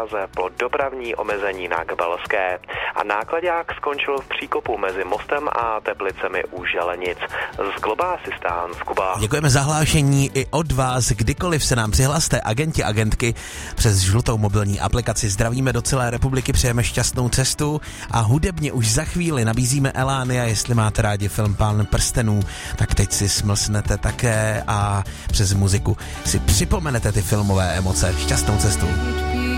Praze po dopravní omezení na Kbelské a náklaďák skončil v příkopu mezi Mostem a Teplicemi u Želenic. Z Global Assistance Kuba. Děkujeme za hlášení i od vás, kdykoliv se nám přihlaste, agenti, agentky, přes žlutou mobilní aplikaci. Zdravíme do celé republiky, přejeme šťastnou cestu a hudebně už za chvíli nabízíme Elánia, jestli máte rádi film Pán prstenů, tak teď si smlsnete také a přes muziku si připomenete ty filmové emoce. Šťastnou cestu.